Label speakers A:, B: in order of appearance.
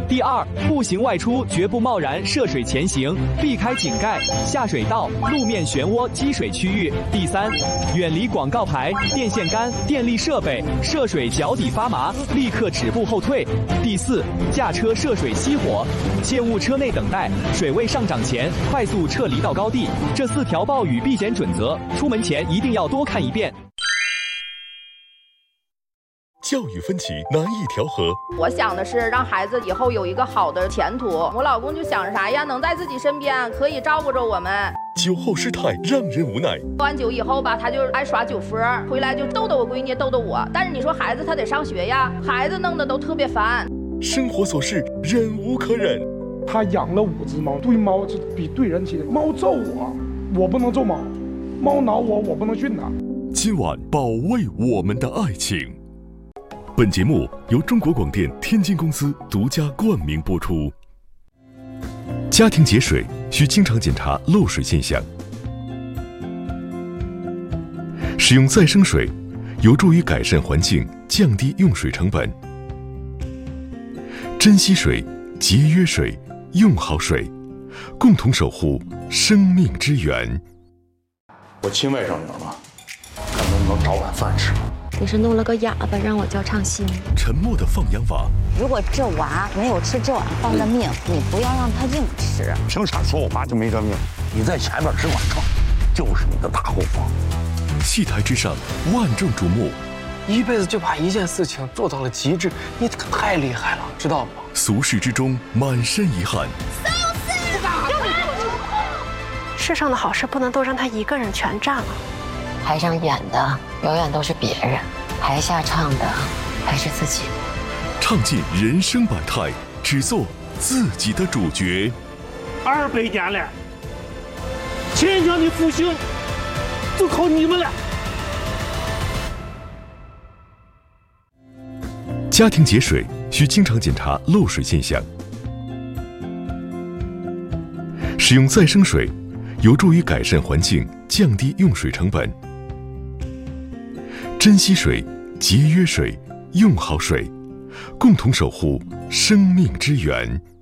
A: 第二，步行外出绝不贸然涉水前行，避开井盖、下水道、路面漩涡积水区域。第三，远离广告牌、电线杆、电力设备，涉水脚底发麻，立刻止步后退。第四，驾车涉水熄火，切勿车内等待，水位上涨前快速撤离到高地。这4条暴雨避险准则，出门前一定要多看一遍。
B: 教育分歧难以调和。
C: 我想的是让孩子以后有一个好的前途。我老公就想着啥呀？能在自己身边，可以照顾着我们。
B: 酒后失态让人无奈。
C: 喝完酒以后吧，他就爱耍酒疯，回来就逗逗我闺女，逗逗我。但是你说孩子他得上学呀，孩子弄得都特别烦。
B: 生活琐事忍无可忍。
D: 他养了5只猫，对猫是比对人亲。猫揍我，我不能揍猫；猫挠我，我不能训它。
B: 今晚保卫我们的爱情。本节目由中国广电天津公司独家冠名播出。家庭节水需经常检查漏水现象，使用再生水有助于改善环境，降低用水成本。珍惜水，节约水，用好水，共同守护生命之源。
E: 我亲外甥女儿嘛，看能不能找碗饭吃。
F: 你是弄了个哑巴让我叫唱戏吗？
B: 沉默的放羊娃，
G: 如果这娃没有吃这碗饭的命，你不要让他硬吃。
E: 凭啥说我妈就没这命？你在前面只管唱，就是你的大后方。
B: 戏台之上，万众瞩目，
H: 一辈子就把一件事情做到了极致，你太厉害了，知道吗？
B: 俗世之中满身遗憾。
F: 世上的好事不能都让他一个人全占了。
G: 台上演的永远都是别人，台下唱的还是自己。
B: 唱尽人生百态，只做自己的主角。
I: 200年了，钱江的复兴就靠你们了。
B: 家庭节水需经常检查漏水现象，使用再生水有助于改善环境，降低用水成本。珍惜水，节约水，用好水，共同守护生命之源。